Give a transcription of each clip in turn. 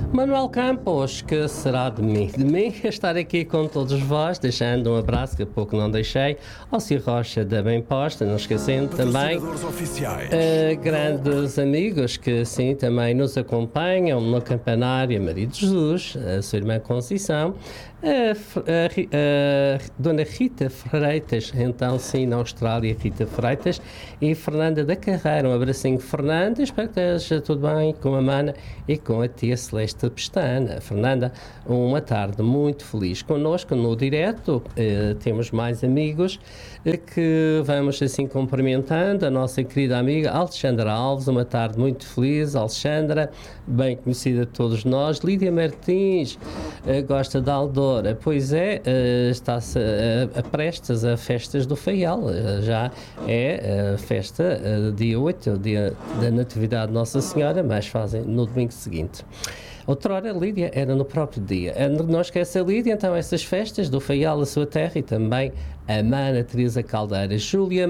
Manuel Campos, que será de mim? De mim estar aqui com todos vós, deixando um abraço que há pouco não deixei, ao Ciro Rocha da Bem Posta, não esquecendo também grandes amigos que sim também nos acompanham no campanário, Maria de Jesus, a sua irmã Conceição, a Dona Rita Freitas, então sim, na Austrália, Rita Freitas, e Fernanda da Carreira. Um abracinho, Fernanda, espero que esteja tudo bem com a Mana e com a tia Celeste Pestana. Fernanda, uma tarde muito feliz connosco no direto. Temos mais amigos que vamos assim cumprimentando. A nossa querida amiga Alexandra Alves, uma tarde muito feliz. Alexandra, bem conhecida de todos nós. Lídia Martins, gosta da Aldora. Pois é, está-se a prestas a festas do Faial. Já é a festa dia 8, o dia da Natividade de Nossa Senhora, mas fazem no domingo seguinte. Outrora, Lídia era no próprio dia. Não esquece a Lídia, então, essas festas do Faial, a sua terra, e também a Mana Teresa Caldeira. Júlia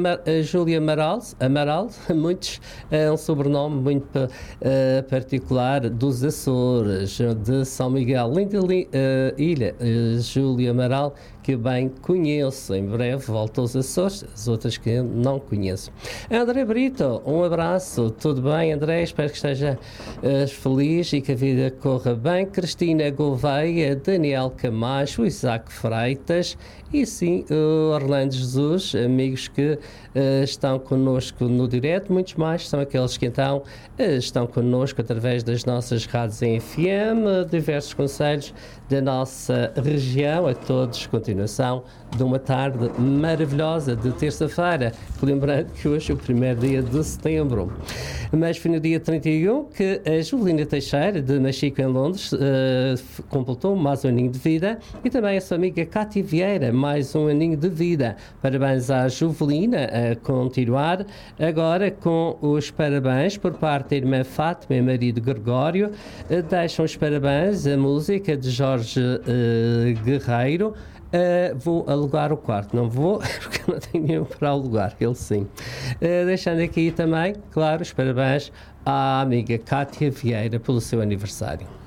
Amaral, muitos, é um sobrenome muito particular dos Açores, de São Miguel. Linda ilha, Júlia Amaral, que bem conheço. Em breve volto aos Açores, as outras que eu não conheço. André Brito, um abraço. Tudo bem, André? Espero que esteja feliz e que a vida corra bem. Cristina Gouveia, Daniel Camacho, Isaac Freitas e sim, Orlando Jesus, amigos que estão connosco no direto. Muitos mais são aqueles que então estão connosco através das nossas rádios em FM, diversos conselhos da nossa região. A todos, continuação de uma tarde maravilhosa de terça-feira, lembrando que hoje é o primeiro dia de setembro. Mas foi no dia 31 que a Juvelina Teixeira, de Machico em Londres, completou mais um aninho de vida, e também a sua amiga Cátia Vieira, mais um aninho de vida. Parabéns à Juvelina, a continuar agora com os parabéns por parte da irmã Fátima e marido Gregório. Deixam os parabéns a música de Jorge Guerreiro. Vou alugar o quarto, não vou porque não tenho nenhum para alugar, ele sim. Deixando aqui também, claro, os parabéns à amiga Cátia Vieira pelo seu aniversário.